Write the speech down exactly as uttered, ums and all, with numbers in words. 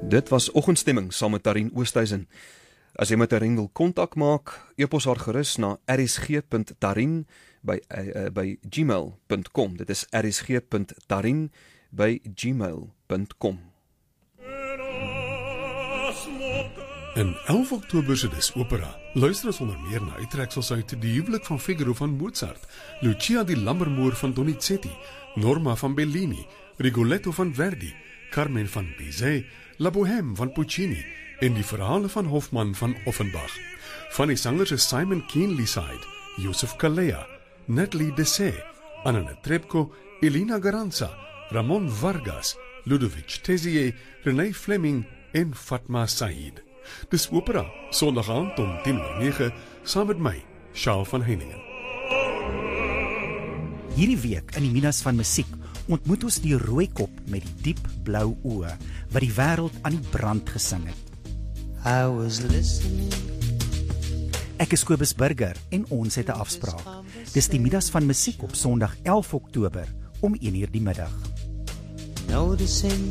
Dit was Oggendstemming saam met Tarien Oosthuizen. As jy met Tarien wil kontak maak, e-pos haar gerus na r s g punt tarien by, uh, by gmail punt com. Dit is r s g punt tarien by gmail punt com. In elf Oktober se Dis Opera luister ons onder meer na uittreksels uit Die Huwelik van Figaro van Mozart, Lucia di Lammermoor van Donizetti, Norma van Bellini, Rigoletto van Verdi, Carmen van Bizet, La Bohème van Puccini en die verhale van Hofmann van Offenbach. Van die sangers is Simon Keenlyside, Joseph Calleja, Natalie Dessay, Anna Netrebko, Elena Garanza, Ramon Vargas, Ludovic Tezier, René Fleming en Fatma Said. Dis Opera, Sondag aand om tien oor nege, saam met my, Charles van Heiningen. Hierdie week in die Minas van Musiek ontmoet ons die rooikop met die diep blou oë wat die wêreld aan die brand gesing het. I was listening. Ek is Kobus Burger en ons het 'n afspraak. Dis die Minas van Musiek op Sondag elf Oktober om een uur die middag. Noticing